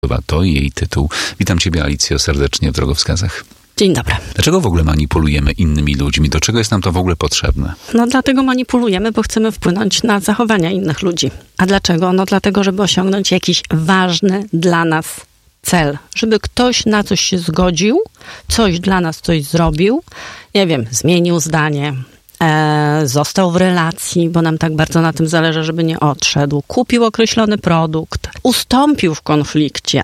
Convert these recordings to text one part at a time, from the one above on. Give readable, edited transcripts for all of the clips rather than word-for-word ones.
To jej tytuł. Witam Ciebie, Alicjo, serdecznie w Drogowskazach. Dzień dobry. Dlaczego w ogóle manipulujemy innymi ludźmi? Do czego jest nam to w ogóle potrzebne? No dlatego manipulujemy, bo chcemy wpłynąć na zachowania innych ludzi. A dlaczego? No dlatego, żeby osiągnąć jakiś ważny dla nas cel. Żeby ktoś na coś się zgodził, coś dla nas coś zrobił, nie wiem, zmienił zdanie, został w relacji, bo nam tak bardzo na tym zależy, żeby nie odszedł, kupił określony produkt, ustąpił w konflikcie,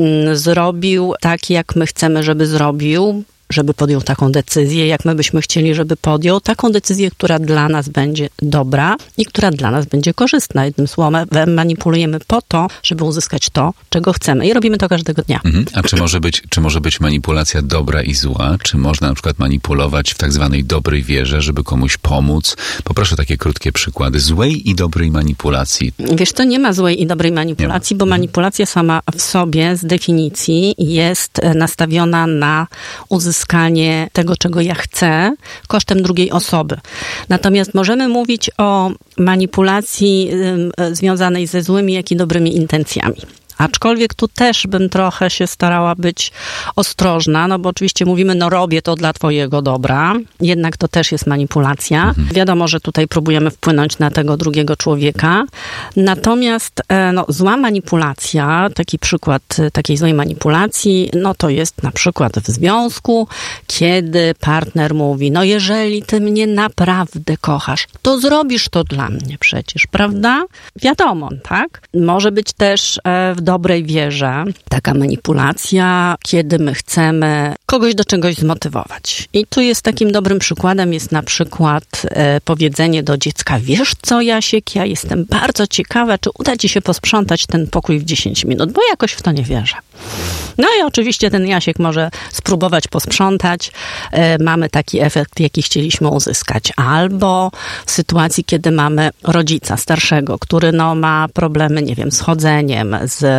zrobił tak, jak my chcemy, żeby zrobił, żeby podjął taką decyzję, jak my byśmy chcieli, żeby podjął, taką decyzję, która dla nas będzie dobra i która dla nas będzie korzystna. Jednym słowem, manipulujemy po to, żeby uzyskać to, czego chcemy. I robimy to każdego dnia. A czy może być manipulacja dobra i zła? Czy można na przykład manipulować w tak zwanej dobrej wierze, żeby komuś pomóc? Poproszę takie krótkie przykłady złej i dobrej manipulacji. Wiesz, to nie ma złej i dobrej manipulacji, bo manipulacja sama w sobie z definicji jest nastawiona na uzyskanie tego, czego ja chcę, kosztem drugiej osoby. Natomiast możemy mówić o manipulacji związanej ze złymi, jak i dobrymi intencjami. Aczkolwiek tu też bym trochę się starała być ostrożna, no bo oczywiście mówimy, no robię to dla twojego dobra, jednak to też jest manipulacja. Wiadomo, że tutaj próbujemy wpłynąć na tego drugiego człowieka. Natomiast zła manipulacja, taki przykład takiej złej manipulacji, no to jest na przykład w związku, kiedy partner mówi, no jeżeli ty mnie naprawdę kochasz, to zrobisz to dla mnie przecież, prawda? Wiadomo, tak? Może być też w dobrej wierze taka manipulacja, kiedy my chcemy kogoś do czegoś zmotywować. I tu jest takim dobrym przykładem, jest na przykład powiedzenie do dziecka, wiesz co, Jasiek, ja jestem bardzo ciekawa, czy uda ci się posprzątać ten pokój w 10 minut, bo jakoś w to nie wierzę. No i oczywiście ten Jasiek może spróbować posprzątać. Mamy taki efekt, jaki chcieliśmy uzyskać. Albo w sytuacji, kiedy mamy rodzica starszego, który ma problemy, nie wiem, z chodzeniem,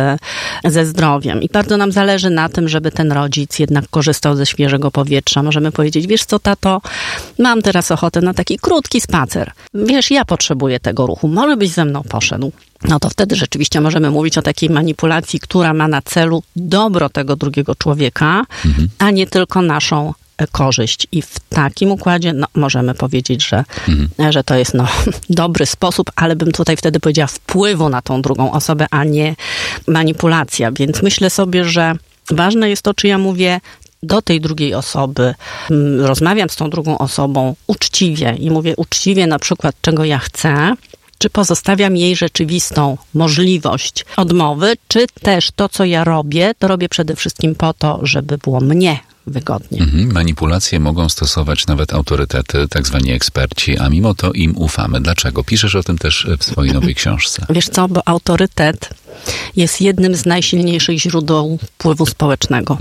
ze zdrowiem. I bardzo nam zależy na tym, żeby ten rodzic jednak korzystał ze świeżego powietrza. Możemy powiedzieć, wiesz co, tato, mam teraz ochotę na taki krótki spacer. Wiesz, ja potrzebuję tego ruchu. Może byś ze mną poszedł. No to wtedy rzeczywiście możemy mówić o takiej manipulacji, która ma na celu dobro tego drugiego człowieka, a nie tylko naszą korzyść. I w takim układzie możemy powiedzieć, że to jest dobry sposób, ale bym tutaj wtedy powiedziała wpływu na tą drugą osobę, a nie manipulacja. Więc myślę sobie, że ważne jest to, czy ja mówię do tej drugiej osoby, rozmawiam z tą drugą osobą uczciwie i mówię uczciwie na przykład, czego ja chcę, czy pozostawiam jej rzeczywistą możliwość odmowy, czy też to, co ja robię, to robię przede wszystkim po to, żeby było mnie wygodnie. Manipulacje mogą stosować nawet autorytety, tak zwani eksperci, a mimo to im ufamy. Dlaczego? Piszesz o tym też w swojej nowej książce. Wiesz co, bo autorytet jest jednym z najsilniejszych źródeł wpływu społecznego.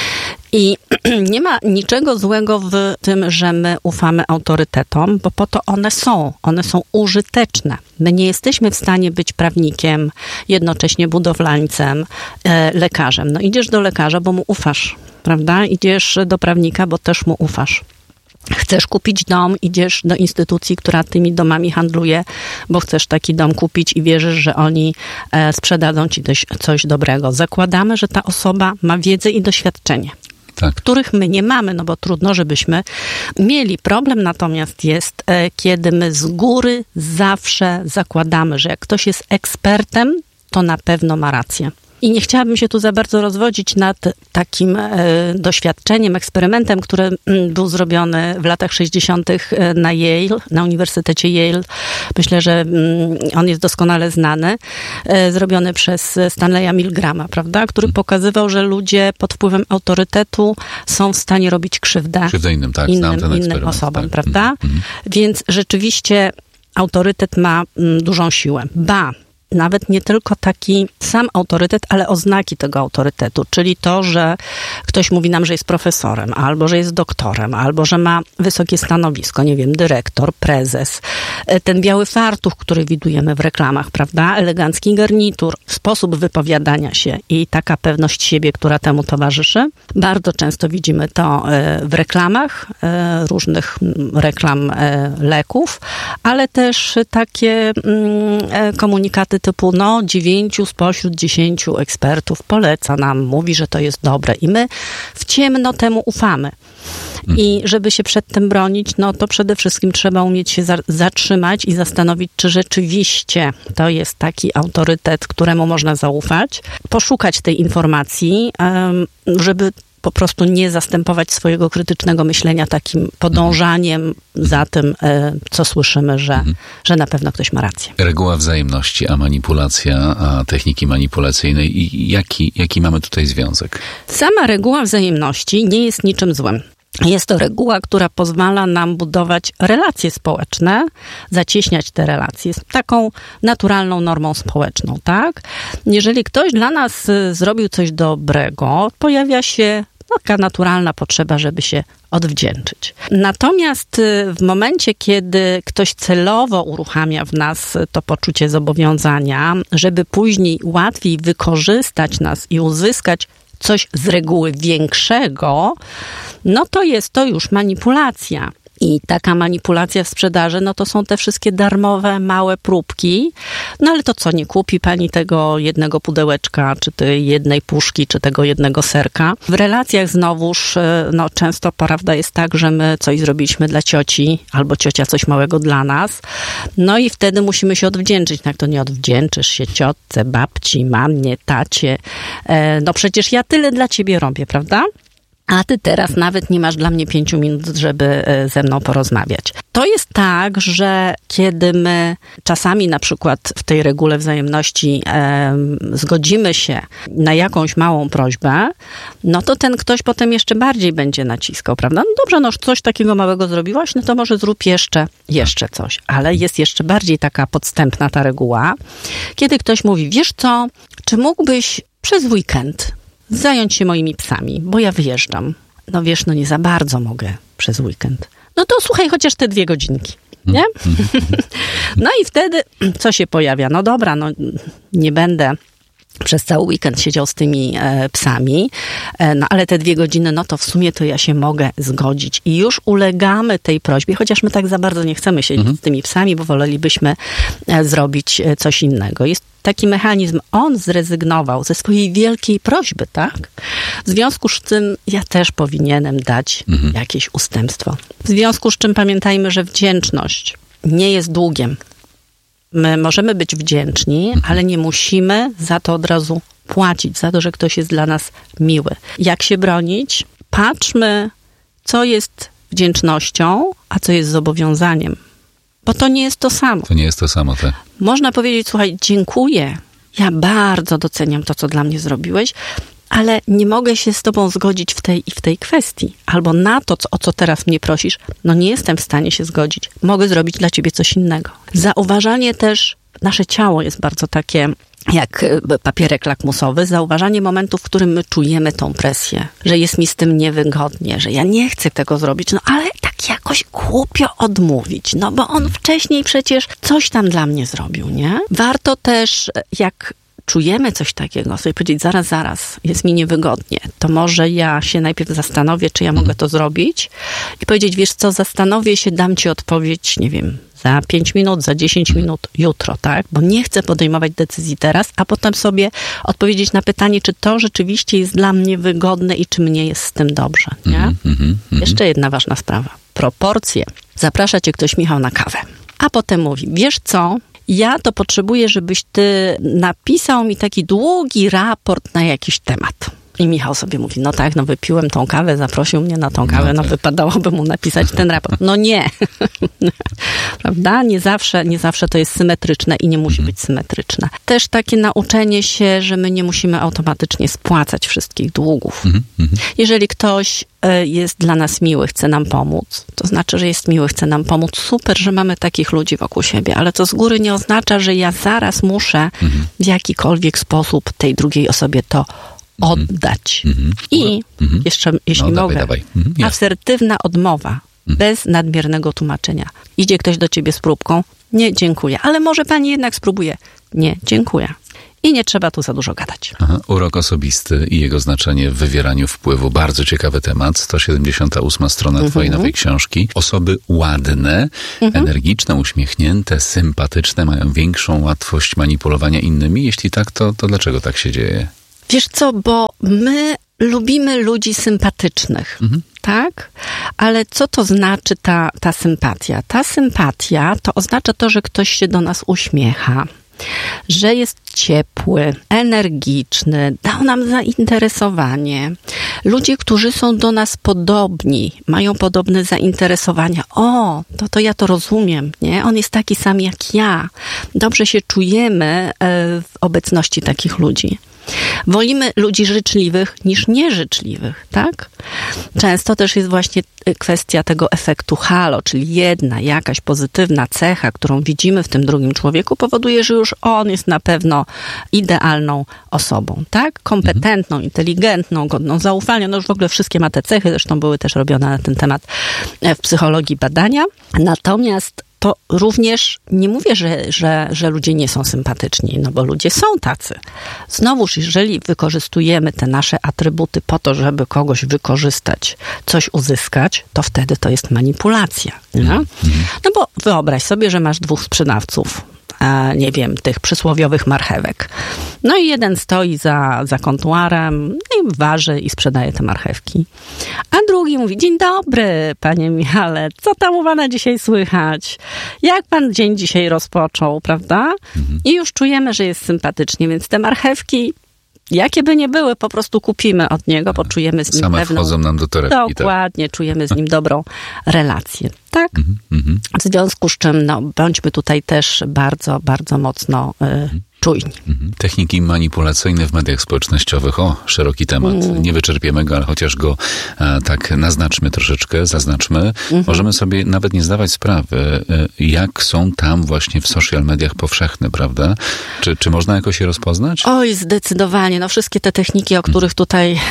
I nie ma niczego złego w tym, że my ufamy autorytetom, bo po to one są użyteczne. My nie jesteśmy w stanie być prawnikiem, jednocześnie budowlańcem, lekarzem. No idziesz do lekarza, bo mu ufasz, prawda? Idziesz do prawnika, bo też mu ufasz. Chcesz kupić dom, idziesz do instytucji, która tymi domami handluje, bo chcesz taki dom kupić i wierzysz, że oni sprzedadzą ci coś dobrego. Zakładamy, że ta osoba ma wiedzę i doświadczenie. Tak. Których my nie mamy, no bo trudno, żebyśmy mieli. Problem natomiast jest, kiedy my z góry zawsze zakładamy, że jak ktoś jest ekspertem, to na pewno ma rację. I nie chciałabym się tu za bardzo rozwodzić nad takim doświadczeniem, eksperymentem, który był zrobiony w latach 60. na Yale, na Uniwersytecie Yale. Myślę, że on jest doskonale znany. Zrobiony przez Stanleya Milgrama, prawda? Który pokazywał, że ludzie pod wpływem autorytetu są w stanie robić krzywdę innym, tak, innym osobom, tak. Prawda? Więc rzeczywiście autorytet ma dużą siłę. Nawet nie tylko taki sam autorytet, ale oznaki tego autorytetu, czyli to, że ktoś mówi nam, że jest profesorem, albo że jest doktorem, albo że ma wysokie stanowisko, nie wiem, dyrektor, prezes. Ten biały fartuch, który widujemy w reklamach, prawda? Elegancki garnitur, sposób wypowiadania się i taka pewność siebie, która temu towarzyszy. Bardzo często widzimy to w reklamach, różnych reklam leków, ale też takie komunikaty zasady typu 9 spośród 10 ekspertów poleca nam, mówi, że to jest dobre i my w ciemno temu ufamy. I żeby się przed tym bronić, to przede wszystkim trzeba umieć się zatrzymać i zastanowić, czy rzeczywiście to jest taki autorytet, któremu można zaufać. Poszukać tej informacji, żeby po prostu nie zastępować swojego krytycznego myślenia takim podążaniem za tym, co słyszymy, że na pewno ktoś ma rację. Reguła wzajemności, a manipulacja, a techniki manipulacyjne. I jaki mamy tutaj związek? Sama reguła wzajemności nie jest niczym złym. Jest to reguła, która pozwala nam budować relacje społeczne, zacieśniać te relacje. Jest taką naturalną normą społeczną, tak? Jeżeli ktoś dla nas zrobił coś dobrego, pojawia się taka naturalna potrzeba, żeby się odwdzięczyć. Natomiast w momencie, kiedy ktoś celowo uruchamia w nas to poczucie zobowiązania, żeby później łatwiej wykorzystać nas i uzyskać coś z reguły większego, to jest to już manipulacja. I taka manipulacja w sprzedaży, to są te wszystkie darmowe, małe próbki. Ale to co, nie kupi pani tego jednego pudełeczka, czy tej jednej puszki, czy tego jednego serka? W relacjach znowuż, często prawda jest tak, że my coś zrobiliśmy dla cioci, albo ciocia coś małego dla nas. I wtedy musimy się odwdzięczyć. Jak to nie odwdzięczysz się ciotce, babci, mamie, tacie? Przecież ja tyle dla ciebie robię, prawda? A ty teraz nawet nie masz dla mnie 5 minut, żeby ze mną porozmawiać. To jest tak, że kiedy my czasami na przykład w tej regule wzajemności zgodzimy się na jakąś małą prośbę, to ten ktoś potem jeszcze bardziej będzie naciskał, prawda? Dobrze, coś takiego małego zrobiłaś, to może zrób jeszcze coś. Ale jest jeszcze bardziej taka podstępna ta reguła, kiedy ktoś mówi, wiesz co, czy mógłbyś przez weekend zająć się moimi psami, bo ja wyjeżdżam. Nie za bardzo mogę przez weekend. To słuchaj chociaż te 2 godzinki, nie? I wtedy co się pojawia? Dobra, nie będę przez cały weekend siedział z tymi psami, ale te 2 godziny, to w sumie to ja się mogę zgodzić. I już ulegamy tej prośbie, chociaż my tak za bardzo nie chcemy siedzieć z tymi psami, bo wolelibyśmy zrobić coś innego. Jest taki mechanizm, on zrezygnował ze swojej wielkiej prośby, tak? W związku z czym ja też powinienem dać jakieś ustępstwo. W związku z czym pamiętajmy, że wdzięczność nie jest długiem. My możemy być wdzięczni, ale nie musimy za to od razu płacić, za to, że ktoś jest dla nas miły. Jak się bronić? Patrzmy, co jest wdzięcznością, a co jest zobowiązaniem. Bo to nie jest to samo. To nie jest to samo, tak? Można powiedzieć, słuchaj, dziękuję. Ja bardzo doceniam to, co dla mnie zrobiłeś, ale nie mogę się z tobą zgodzić w tej i w tej kwestii. Albo na to, o co teraz mnie prosisz, nie jestem w stanie się zgodzić. Mogę zrobić dla ciebie coś innego. Zauważanie też, nasze ciało jest bardzo takie jak papierek lakmusowy, zauważanie momentu, w którym my czujemy tą presję, że jest mi z tym niewygodnie, że ja nie chcę tego zrobić, ale tak jakoś głupio odmówić, bo on wcześniej przecież coś tam dla mnie zrobił, nie? Warto też, jak czujemy coś takiego, sobie powiedzieć, zaraz, jest mi niewygodnie, to może ja się najpierw zastanowię, czy ja mogę to zrobić i powiedzieć, wiesz co, zastanowię się, dam ci odpowiedź, nie wiem, za 5 minut, za 10 minut, jutro, tak? Bo nie chcę podejmować decyzji teraz, a potem sobie odpowiedzieć na pytanie, czy to rzeczywiście jest dla mnie wygodne i czy mnie jest z tym dobrze, nie? Jeszcze jedna ważna sprawa. Proporcje. Zaprasza cię ktoś, Michał, na kawę, a potem mówi, wiesz co, ja to potrzebuję, żebyś ty napisał mi taki długi raport na jakiś temat. I Michał sobie mówi, wypiłem tą kawę, zaprosił mnie na tą kawę, wypadałoby mu napisać ten raport. Nie. Prawda? Nie zawsze to jest symetryczne i nie musi być symetryczne. Też takie nauczenie się, że my nie musimy automatycznie spłacać wszystkich długów. Jeżeli ktoś jest dla nas miły, chce nam pomóc, to znaczy, że jest miły, chce nam pomóc. Super, że mamy takich ludzi wokół siebie, ale to z góry nie oznacza, że ja zaraz muszę w jakikolwiek sposób tej drugiej osobie to oddać. I jeszcze, jeśli mogę, dawaj. Asertywna odmowa, bez nadmiernego tłumaczenia. Idzie ktoś do ciebie z próbką, nie, dziękuję, ale może pani jednak spróbuje. Nie, dziękuję. i nie trzeba tu za dużo gadać. Urok osobisty i jego znaczenie w wywieraniu wpływu. Bardzo ciekawy temat. 178 strona twojej nowej książki. Osoby ładne, energiczne, uśmiechnięte, sympatyczne mają większą łatwość manipulowania innymi. Jeśli tak, to dlaczego tak się dzieje? Wiesz co, bo my lubimy ludzi sympatycznych, tak? Ale co to znaczy ta sympatia? Ta sympatia to oznacza to, że ktoś się do nas uśmiecha, że jest ciepły, energiczny, dał nam zainteresowanie. Ludzie, którzy są do nas podobni, mają podobne zainteresowania. To ja to rozumiem, nie? On jest taki sam jak ja. Dobrze się czujemy w obecności takich ludzi. Wolimy ludzi życzliwych niż nieżyczliwych, tak? Często też jest właśnie kwestia tego efektu halo, czyli jedna jakaś pozytywna cecha, którą widzimy w tym drugim człowieku, powoduje, że już on jest na pewno idealną osobą, tak? Kompetentną, inteligentną, godną zaufania, no już w ogóle wszystkie ma te cechy, zresztą były też robione na ten temat w psychologii badania. Natomiast to również nie mówię, że ludzie nie są sympatyczni, no bo ludzie są tacy. Znowuż, jeżeli wykorzystujemy te nasze atrybuty po to, żeby kogoś wykorzystać, coś uzyskać, to wtedy to jest manipulacja. Nie? No bo wyobraź sobie, że masz 2 sprzedawców, nie wiem, tych przysłowiowych marchewek. No i jeden stoi za kontuarem i waży i sprzedaje te marchewki. A drugi mówi: dzień dobry, panie Michale, co tam u pana dzisiaj słychać? Jak pan dzień dzisiaj rozpoczął, prawda? I już czujemy, że jest sympatycznie, więc te marchewki, jakie by nie były, po prostu kupimy od niego, bo czujemy z nim same pewną... wchodzą nam do torebki. Dokładnie, tak. Czujemy z nim dobrą relację. Tak? W związku z czym, bądźmy tutaj też bardzo, bardzo mocno czujni. Techniki manipulacyjne w mediach społecznościowych. Szeroki temat. Nie wyczerpiemy go, ale chociaż go tak naznaczmy troszeczkę, zaznaczmy. Możemy sobie nawet nie zdawać sprawy, jak są tam właśnie w social mediach powszechne, prawda? Czy można jakoś je rozpoznać? Oj, zdecydowanie. Wszystkie te techniki, o których tutaj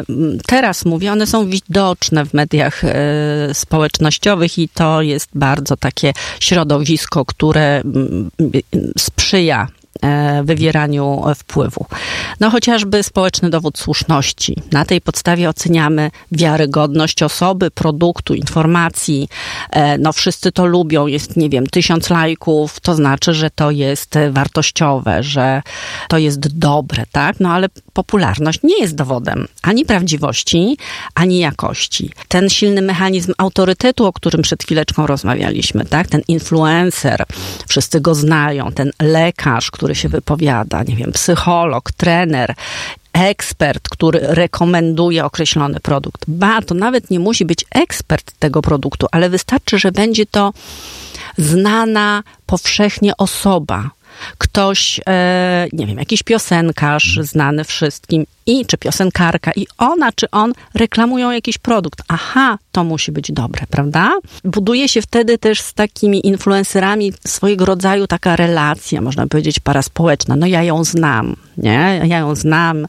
teraz mówię, one są widoczne w mediach społecznościowych i to jest bardzo takie środowisko, które sprzyja wywieraniu wpływu. Chociażby społeczny dowód słuszności. Na tej podstawie oceniamy wiarygodność osoby, produktu, informacji. Wszyscy to lubią. Jest, 1000 lajków, to znaczy, że to jest wartościowe, że to jest dobre, tak? Ale popularność nie jest dowodem ani prawdziwości, ani jakości. Ten silny mechanizm autorytetu, o którym przed chwileczką rozmawialiśmy, tak? Ten influencer, wszyscy go znają, ten lekarz, który się wypowiada, psycholog, trener, ekspert, który rekomenduje określony produkt. To nawet nie musi być ekspert tego produktu, ale wystarczy, że będzie to znana powszechnie osoba. Ktoś, jakiś piosenkarz znany wszystkim czy piosenkarka i ona czy on reklamują jakiś produkt. To musi być dobre, prawda? Buduje się wtedy też z takimi influencerami swojego rodzaju taka relacja, można powiedzieć paraspołeczna. Ja ją znam, nie? Ja ją znam.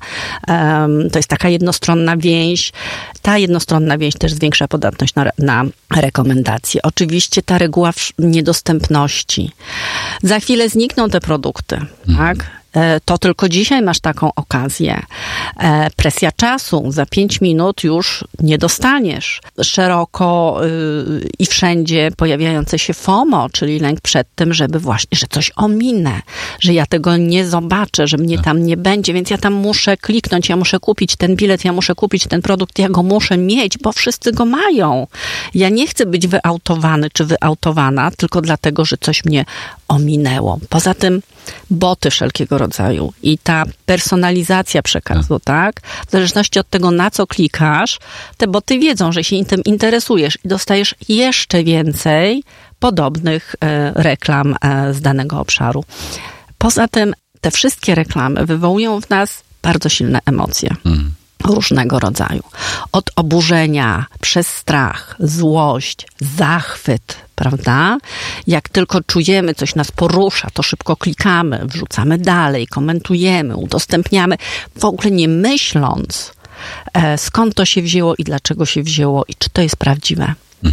To jest taka jednostronna więź. Ta jednostronna więź też zwiększa podatność na rekomendacje. Oczywiście ta reguła niedostępności. Za chwilę znikną te produkty, tak? To tylko dzisiaj masz taką okazję. Presja czasu. Za 5 minut już nie dostaniesz. Szeroko i wszędzie pojawiające się FOMO, czyli lęk przed tym, żeby właśnie, że coś ominę, że ja tego nie zobaczę, że mnie tam nie będzie, więc ja tam muszę kliknąć, ja muszę kupić ten bilet, ja muszę kupić ten produkt, ja go muszę mieć, bo wszyscy go mają. Ja nie chcę być wyautowany czy wyautowana tylko dlatego, że coś mnie ominęło. Poza tym boty wszelkiego rodzaju i ta personalizacja przekazu, tak? W zależności od tego, na co klikasz, te boty wiedzą, że się tym interesujesz i dostajesz jeszcze więcej podobnych reklam z danego obszaru. Poza tym te wszystkie reklamy wywołują w nas bardzo silne emocje. Różnego rodzaju. Od oburzenia, przez strach, złość, zachwyt, prawda? Jak tylko czujemy, coś nas porusza, to szybko klikamy, wrzucamy dalej, komentujemy, udostępniamy, w ogóle nie myśląc, skąd to się wzięło i dlaczego się wzięło i czy to jest prawdziwe.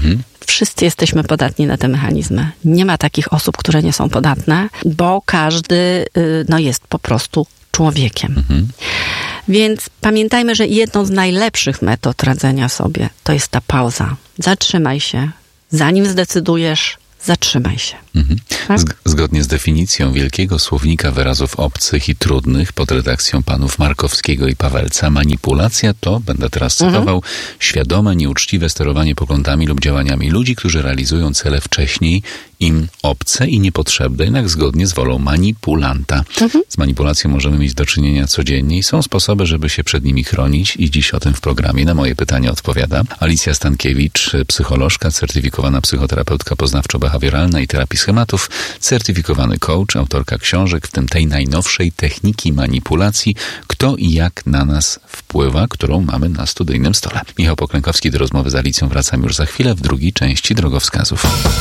Wszyscy jesteśmy podatni na te mechanizmy. Nie ma takich osób, które nie są podatne, bo każdy jest po prostu człowiekiem. Więc pamiętajmy, że jedną z najlepszych metod radzenia sobie to jest ta pauza. Zatrzymaj się. Zanim zdecydujesz, zatrzymaj się. Tak? Zgodnie z definicją Wielkiego Słownika Wyrazów Obcych i Trudnych pod redakcją panów Markowskiego i Pawelca, manipulacja to, będę teraz cytował, świadome, nieuczciwe sterowanie poglądami lub działaniami ludzi, którzy realizują cele wcześniej im obce i niepotrzebne, jednak zgodnie z wolą manipulanta. Z manipulacją możemy mieć do czynienia codziennie i są sposoby, żeby się przed nimi chronić i dziś o tym w programie. Na moje pytanie odpowiada Alicja Stankiewicz, psycholożka, certyfikowana psychoterapeutka poznawczo-behawioralna i terapii schematów, certyfikowany coach, autorka książek, w tym tej najnowszej Techniki manipulacji, kto i jak na nas wpływa, którą mamy na studyjnym stole. Michał Poklękowski, do rozmowy z Alicją wracam już za chwilę w drugiej części Drogowskazów.